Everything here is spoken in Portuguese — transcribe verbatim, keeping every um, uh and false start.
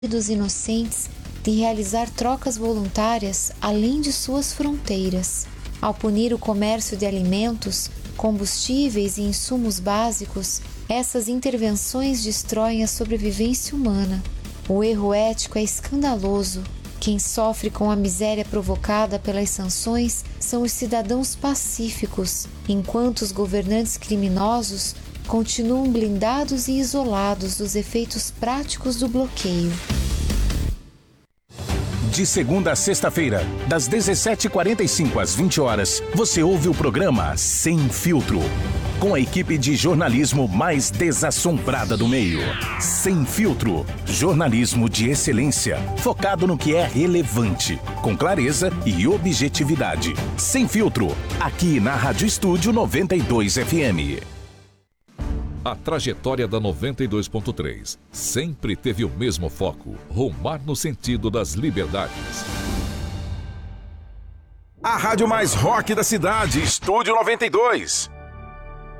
dos inocentes de realizar trocas voluntárias além de suas fronteiras. Ao punir o comércio de alimentos, combustíveis e insumos básicos, essas intervenções destroem a sobrevivência humana. O erro ético é escandaloso. Quem sofre com a miséria provocada pelas sanções são os cidadãos pacíficos, enquanto os governantes criminosos continuam blindados e isolados dos efeitos práticos do bloqueio. De segunda a sexta-feira, das dezessete e quarenta e cinco às vinte horas, você ouve o programa Sem Filtro, com a equipe de jornalismo mais desassombrada do meio. Sem Filtro, jornalismo de excelência, focado no que é relevante, com clareza e objetividade. Sem Filtro, aqui na Rádio Estúdio noventa e dois F M. A trajetória da noventa e dois ponto três sempre teve o mesmo foco: rumar no sentido das liberdades. A rádio mais rock da cidade, Estúdio noventa e dois.